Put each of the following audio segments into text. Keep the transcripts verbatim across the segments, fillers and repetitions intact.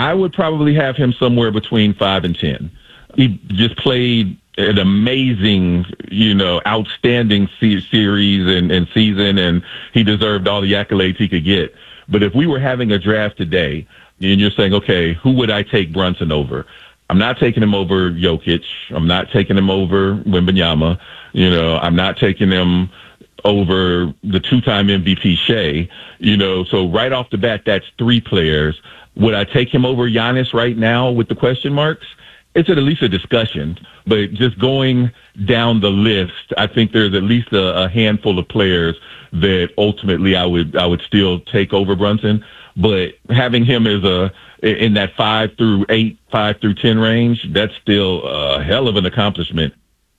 I would probably have him somewhere between five and ten. He just played an amazing, you know, outstanding se- series and, and season, and he deserved all the accolades he could get. But if we were having a draft today, and you're saying, okay, who would I take Brunson over? I'm not taking him over Jokic. I'm not taking him over Wembanyama. You know, I'm not taking him over the two-time M V P Shea. You know, so right off the bat, that's three players. Would I take him over Giannis right now with the question marks? It's at least a discussion. But just going down the list, I think there's at least a, a handful of players that ultimately I would I would still take over Brunson. But having him as a in that five through eight, five through ten range, that's still a hell of an accomplishment.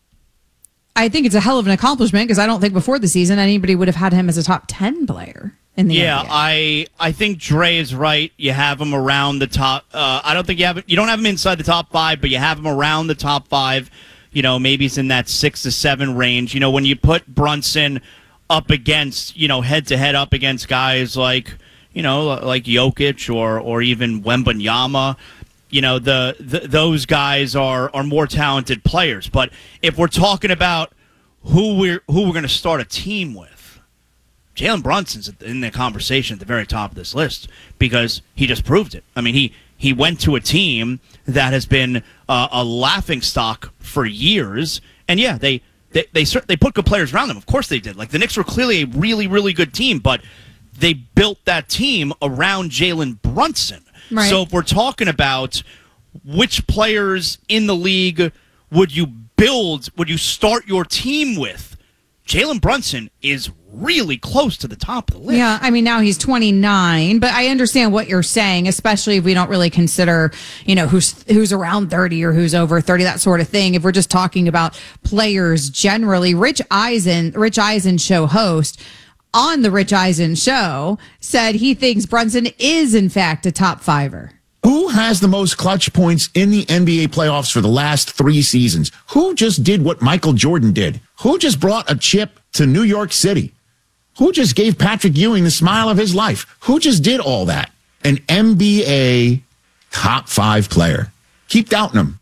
I think it's a hell of an accomplishment because I don't think before the season anybody would have had him as a top ten player in the yeah, N B A. I I think Dre is right. You have him around the top. Uh, I don't think you have you don't have him inside the top five, but you have him around the top five. You know, maybe he's in that six to seven range. You know, when you put Brunson up against, you know, head to head up against guys like, you know, like Jokic or or even Wembanyama. You know, the, the those guys are, are more talented players. But if we're talking about who we're who we're going to start a team with, Jalen Brunson's in the conversation at the very top of this list because he just proved it. I mean, he he went to a team that has been uh, a laughingstock for years, and yeah, they they they they put good players around them. Of course, they did. Like the Knicks were clearly a really really good team, but they built that team around Jalen Brunson. Right. So if we're talking about which players in the league would you build, would you start your team with, Jalen Brunson is really close to the top of the list. Yeah, I mean, now he's twenty-nine, but I understand what you're saying, especially if we don't really consider, you know, who's who's around thirty or who's over thirty, that sort of thing. If we're just talking about players generally, Rich Eisen, Rich Eisen show host, on the Rich Eisen show, said he thinks Brunson is, in fact, a top fiver. Who has the most clutch points in the N B A playoffs for the last three seasons? Who just did what Michael Jordan did? Who just brought a chip to New York City? Who just gave Patrick Ewing the smile of his life? Who just did all that? An N B A top five player. Keep doubting him.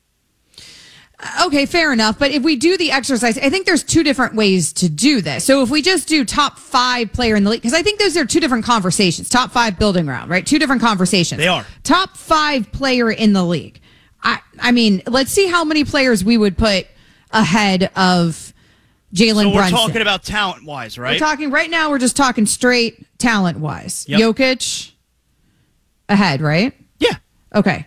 Okay, fair enough. But if we do the exercise, I think there's two different ways to do this. So if we just do top five player in the league, because I think those are two different conversations. Top five building ground, right? Two different conversations. They are. Top five player in the league. I, I mean, let's see how many players we would put ahead of Jalen So we're Brunson. talking about talent-wise, right? We're talking right now, we're just talking straight talent-wise. Yep. Jokic ahead, right? Yeah. Okay.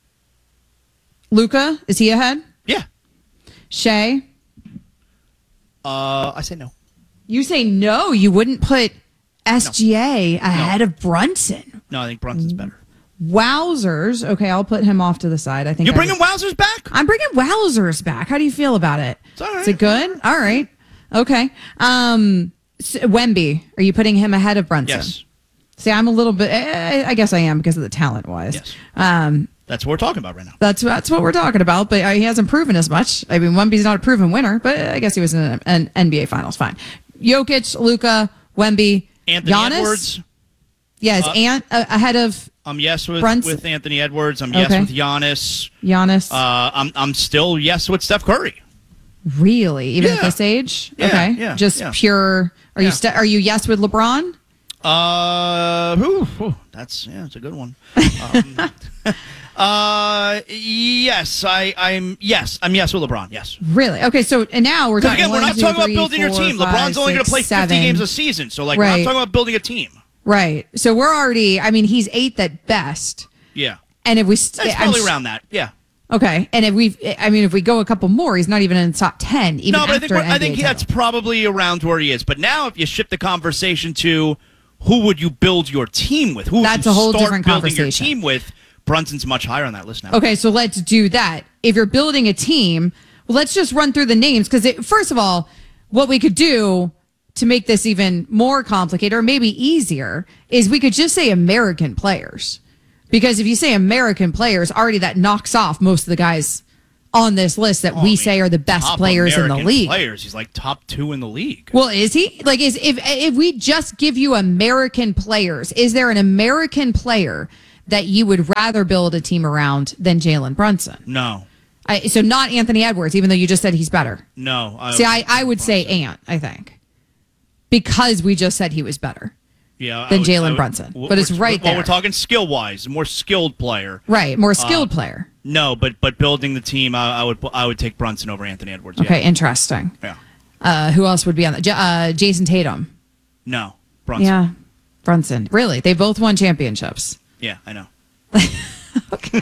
Luka, is he ahead? Yeah. Shea? Uh, I say no. You say no, you wouldn't put S G A No. ahead no. of Brunson. No, I think Brunson's better. Wowzers. Okay, I'll put him off to the side. I think You're I bringing would- Wowzers back? I'm bringing Wowzers back. How do you feel about it? It's all right. Is it good? All right. Okay. Um, S- Wemby, are you putting him ahead of Brunson? Yes. See, I'm a little bit, eh, I guess I am because of the talent wise. Yes. Um, That's what we're talking about right now. That's that's what we're talking about, but uh, he hasn't proven as much. I mean, Wemby's not a proven winner, but I guess he was in an, an N B A Finals. Fine. Jokic, Luka, Wemby, Anthony Giannis. Edwards. Yes, Uh, Ant uh, ahead of I'm yes with, Brunson. with Anthony Edwards. I'm yes Okay. with Giannis. Giannis. Uh, I'm I'm still yes with Steph Curry. Really, even yeah. at this age? Yeah, okay, yeah, just yeah. pure. Are Yeah. you st- are you yes with LeBron? Uh, whew, whew, that's yeah, it's a good one. Um, uh, yes, I I'm yes, I'm yes with LeBron. Yes. Really? Okay, so and now we're Because talking. again, we're one, not two, talking about three, building your four, team. five, LeBron's only going to six, play seven. fifty games a season, so like we're Right. not talking about building a team. Right. So we're already. I mean, he's eighth at best. Yeah, And if we, st- it's I'm probably s- around that. Yeah. Okay, and if we, I mean, if we go a couple more, he's not even in the top ten. Even No, but I after think we're, an I N B A think title. that's probably around where he is. But now, if you shift the conversation to who would you build your team with, who would That's you a whole start different building your conversation. team with, Brunson's much higher on that list now. Okay, so let's do that. If you're building a team, well, let's just run through the names because, first of all, what we could do to make this even more complicated or maybe easier is we could just say American players. Because if you say American players, already that knocks off most of the guys on this list that Oh, I we mean, say are the best top players in the American league. Players, he's like top two in the league. Well, is he? Like, is if if we just give you American players, is there an American player that you would rather build a team around than Jalen Brunson? No. I, so not Anthony Edwards, even though you just said he's better. No. I See, I, I would say Ant, I think, because we just said he was better yeah, than Jalen Brunson. But it's right well, there. We're talking skill-wise, a more skilled player. Right, more skilled uh, player. No, but but building the team, I, I would I would take Brunson over Anthony Edwards. Okay, yeah. interesting. Yeah. Uh, who else would be on that? J- uh, Jason Tatum. No, Brunson. Yeah, Brunson. Really? They both won championships. Yeah, I know. Okay.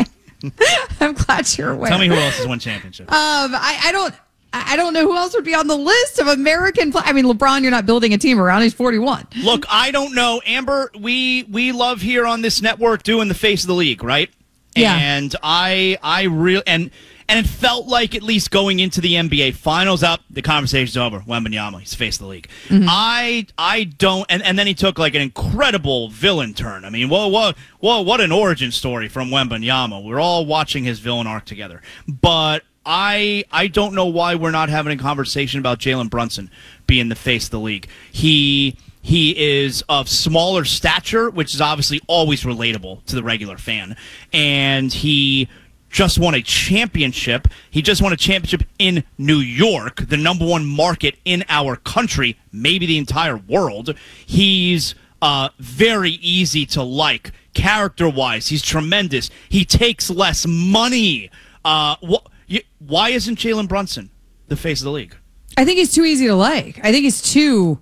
I'm glad you're aware. Tell me who else has won championships. Um, I, I don't I don't know who else would be on the list of American play. I mean, LeBron, you're not building a team around. He's forty-one. Look, I don't know. Amber, we we love here on this network doing the face of the league, right? Yeah. And I I really and and it felt like at least going into the N B A finals up, the conversation's over. Wembanyama, he's the face of the league. Mm-hmm. I I don't and, and then he took like an incredible villain turn. I mean, whoa, whoa, whoa, what an origin story from Wembanyama. We're all watching his villain arc together. But I I don't know why we're not having a conversation about Jalen Brunson being the face of the league. He He is of smaller stature, which is obviously always relatable to the regular fan. And he just won a championship. He just won a championship in New York, the number one market in our country, maybe the entire world. He's uh, very easy to like. Character-wise, he's tremendous. He takes less money. Uh, wh- why isn't Jalen Brunson the face of the league? I think he's too easy to like. I think he's too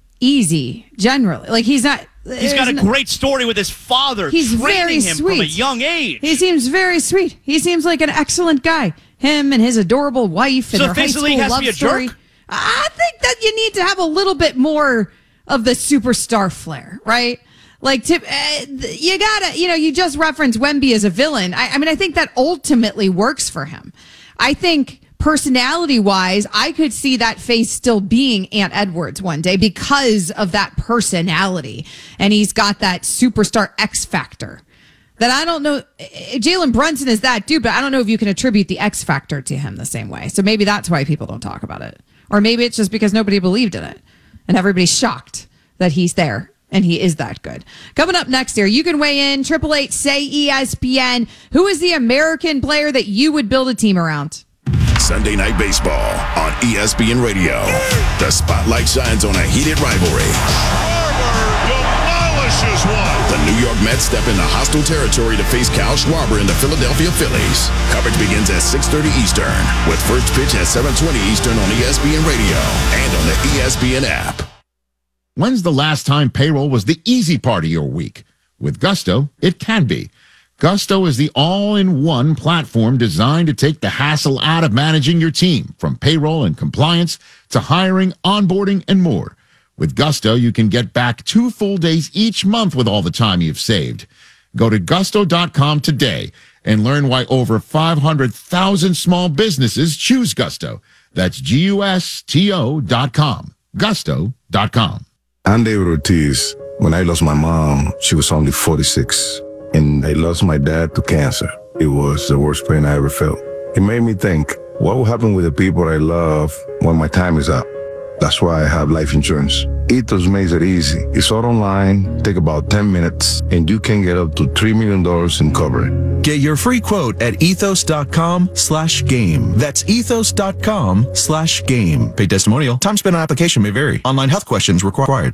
easy generally. Like he's not. He's got a great story with his father. He's training very him sweet from a young age. He seems very sweet. He seems like an excellent guy. Him and his adorable wife and so their high school has love to be a story. Jerk? I think that you need to have a little bit more of the superstar flair, right? Like, to, uh, you gotta, you know, you just referenced Wemby as a villain. I, I mean, I think that ultimately works for him. I think personality wise, I could see that face still being Ant Edwards one day because of that personality. And he's got that superstar X factor that I don't know. Jalen Brunson is that dude, but I don't know if you can attribute the X factor to him the same way. So maybe that's why people don't talk about it. Or maybe it's just because nobody believed in it and everybody's shocked that he's there. And he is that good. Coming up next here, you can weigh in. Triple Eight say E S P N. Who is the American player that you would build a team around? Sunday Night Baseball on E S P N Radio. The spotlight shines on a heated rivalry. Schwarber demolishes one. The New York Mets step into hostile territory to face Kyle Schwarber and the Philadelphia Phillies. Coverage begins at six thirty Eastern with first pitch at seven twenty Eastern on E S P N Radio and on the E S P N app. When's the last time payroll was the easy part of your week? With Gusto, it can be. Gusto is the all-in-one platform designed to take the hassle out of managing your team, from payroll and compliance to hiring, onboarding, and more. With Gusto, you can get back two full days each month with all the time you've saved. Go to gusto dot com today and learn why over five hundred thousand small businesses choose Gusto. That's G U S T O dot com. gusto dot com. I'm David Ortiz. When I lost my mom, she was only forty-six. And I lost my dad to cancer. It was the worst pain I ever felt. It made me think, what will happen with the people I love when my time is up? That's why I have life insurance. Ethos makes it easy. It's all online, take about ten minutes, and you can get up to three million dollars in coverage. Get your free quote at ethos dot com slash game. That's ethos dot com slash game. Paid testimonial. Time spent on application may vary. Online health questions required.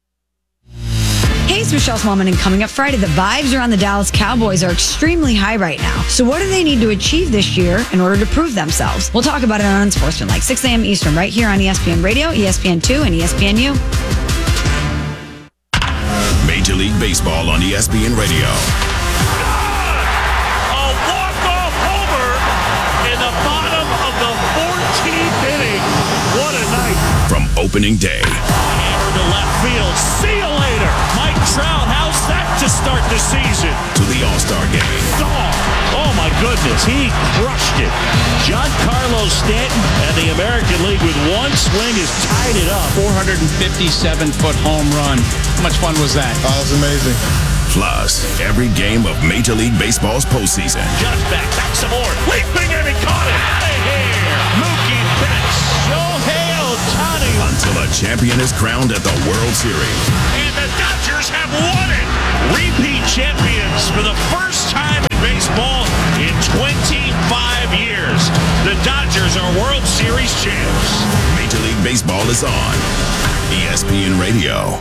Hey, it's Michelle Smallman, and coming up Friday, the vibes around the Dallas Cowboys are extremely high right now. So what do they need to achieve this year in order to prove themselves? We'll talk about it on Unsportsmanlike, six a.m. Eastern, right here on E S P N Radio, E S P N two, and E S P N U. Major League Baseball on E S P N Radio. A walk-off homer in the bottom of the fourteenth inning. What a night. From opening day. Hammer to left field. See you later. Mike Trout, how's that to start the season? To the All-Star Game. Oh, oh my goodness. He crushed it. Giancarlo Stanton and the American League with one swing has tied it up. four hundred fifty-seven foot home run. How much fun was that? Oh, it was amazing. Plus, every game of Major League Baseball's postseason. Just back, back some more. Leaping and he caught it. Out of here. Mookie Betts. Shohei Ohtani. Until a champion is crowned at the World Series. And the Dodgers have won it. Repeat champions for the first time in baseball in twenty-five years. The Dodgers are World Series champs. Major League Baseball is on E S P N Radio.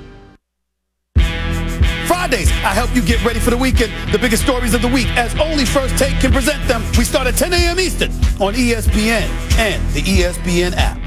Fridays, I help you get ready for the weekend. The biggest stories of the week, as only First Take can present them. We start at ten a.m. Eastern on E S P N and the E S P N app.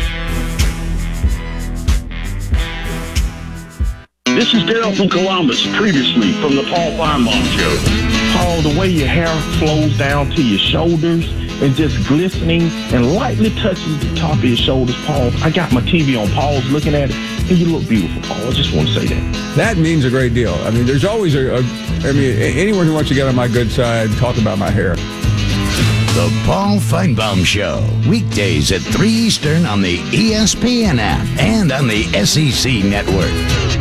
This is Daryl from Columbus, previously from the Paul Finebaum Show. Paul, the way your hair flows down to your shoulders and just glistening and lightly touches the top of your shoulders, Paul. I got my T V on pause looking at it, and you look beautiful, Paul. I just want to say that. That means a great deal. I mean, there's always a, a I mean, anyone who wants to get on my good side, talk about my hair. The Paul Finebaum Show, weekdays at three Eastern on the E S P N app and on the S E C network.